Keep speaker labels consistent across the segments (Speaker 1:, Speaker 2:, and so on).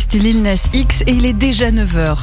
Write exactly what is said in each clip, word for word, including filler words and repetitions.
Speaker 1: l'artiste Lil Nas X et il est déjà neuf heures.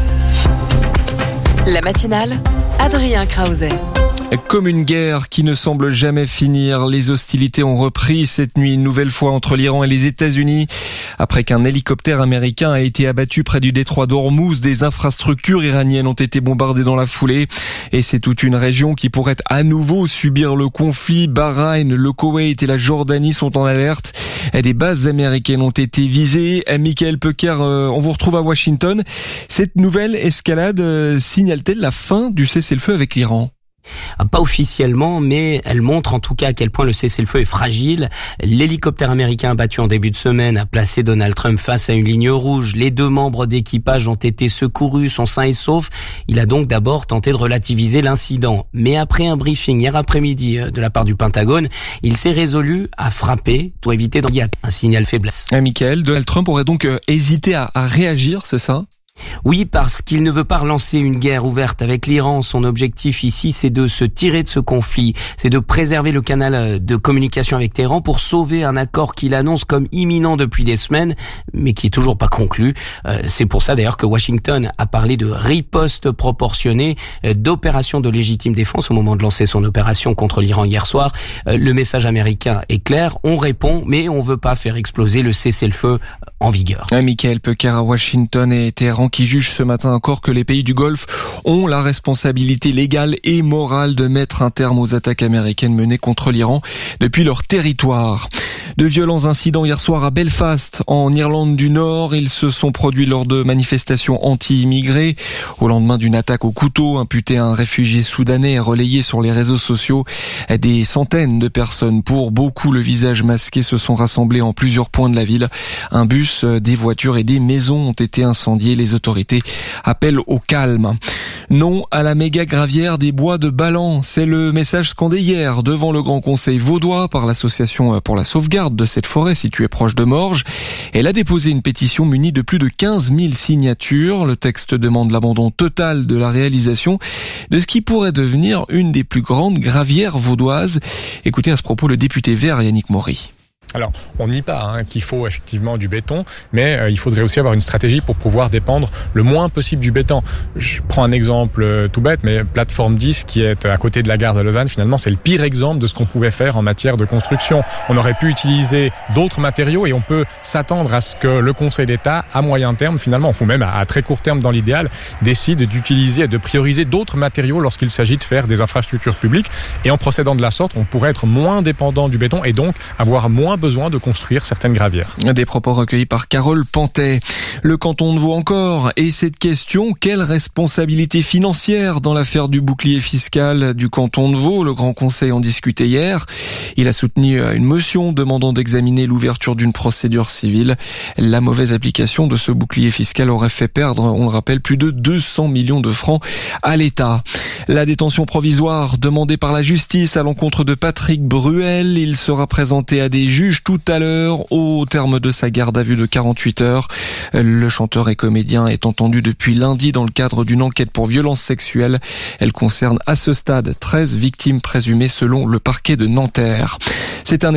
Speaker 2: La matinale, Adrien Krause.
Speaker 3: Comme une guerre qui ne semble jamais finir, les hostilités ont repris cette nuit une nouvelle fois entre l'Iran et les États-Unis. Après qu'un hélicoptère américain a été abattu près du détroit d'Ormuz, des infrastructures iraniennes ont été bombardées dans la foulée. Et c'est toute une région qui pourrait à nouveau subir le conflit. Bahreïn, le Koweït et la Jordanie sont en alerte. Des bases américaines ont été visées. Michael Pecker, on vous retrouve à Washington. Cette nouvelle escalade signale-t-elle la fin du cessez-le-feu avec l'Iran ?
Speaker 4: Pas officiellement, mais elle montre en tout cas à quel point le cessez-le-feu est fragile. L'hélicoptère américain abattu en début de semaine a placé Donald Trump face à une ligne rouge. Les deux membres d'équipage ont été secourus, sont sains et saufs. Il a donc d'abord tenté de relativiser l'incident. Mais après un briefing hier après-midi de la part du Pentagone, il s'est résolu à frapper pour éviter d'envoyer un signal faiblesse.
Speaker 3: Ah, Michael, Donald Trump aurait donc hésité à, à réagir, c'est ça ?
Speaker 4: Oui, parce qu'il ne veut pas relancer une guerre ouverte avec l'Iran. Son objectif ici, c'est de se tirer de ce conflit, c'est de préserver le canal de communication avec Téhéran pour sauver un accord qu'il annonce comme imminent depuis des semaines, mais qui est toujours pas conclu. Euh, c'est pour ça d'ailleurs que Washington a parlé de riposte proportionnée, euh, d'opération de légitime défense au moment de lancer son opération contre l'Iran hier soir. Euh, le message américain est clair, on répond, mais on veut pas faire exploser le cessez-le-feu en vigueur.
Speaker 3: Ah, Michael Pecker à Washington et Téhéran qui juge ce matin encore que les pays du Golfe ont la responsabilité légale et morale de mettre un terme aux attaques américaines menées contre l'Iran depuis leur territoire. De violents incidents hier soir à Belfast, en Irlande du Nord. Ils se sont produits lors de manifestations anti-immigrés. Au lendemain d'une attaque au couteau imputée à un réfugié soudanais et relayée sur les réseaux sociaux, des centaines de personnes, pour beaucoup le visage masqué, se sont rassemblées en plusieurs points de la ville. Un bus, des voitures et des maisons ont été incendiés. Les autorités appellent au calme. Non à la méga gravière des bois de Ballan. C'est le message scandé hier devant le Grand Conseil vaudois par l'association pour la sauvegarde de cette forêt située proche de Morges. Elle a déposé une pétition munie de plus de quinze mille signatures. Le texte demande l'abandon total de la réalisation de ce qui pourrait devenir une des plus grandes gravières vaudoises. Écoutez à ce propos le député vert Yannick Maury.
Speaker 5: Alors, on nie pas hein, qu'il faut effectivement du béton, mais euh, il faudrait aussi avoir une stratégie pour pouvoir dépendre le moins possible du béton. Je prends un exemple euh, tout bête, mais Plateforme dix, qui est à côté de la gare de Lausanne, finalement, c'est le pire exemple de ce qu'on pouvait faire en matière de construction. On aurait pu utiliser d'autres matériaux et on peut s'attendre à ce que le Conseil d'État, à moyen terme, finalement, ou même à, à très court terme dans l'idéal, décide d'utiliser et de prioriser d'autres matériaux lorsqu'il s'agit de faire des infrastructures publiques. Et en procédant de la sorte, on pourrait être moins dépendant du béton et donc avoir moins besoin de construire certaines gravières.
Speaker 3: Des propos recueillis par Carole Pantet. Le canton de Vaud encore. Et cette question, quelle responsabilité financière dans l'affaire du bouclier fiscal du canton de Vaud? Le Grand Conseil en discutait hier. Il a soutenu une motion demandant d'examiner l'ouverture d'une procédure civile. La mauvaise application de ce bouclier fiscal aurait fait perdre, on le rappelle, plus de deux cents millions de francs à l'État. La détention provisoire demandée par la justice à l'encontre de Patrick Bruel. Il sera présenté à des juges tout à l'heure au terme de sa garde à vue de quarante-huit heures. Le chanteur et comédien est entendu depuis lundi dans le cadre d'une enquête pour violence sexuelle. Elle concerne à ce stade treize victimes présumées selon le parquet de Nanterre. C'est un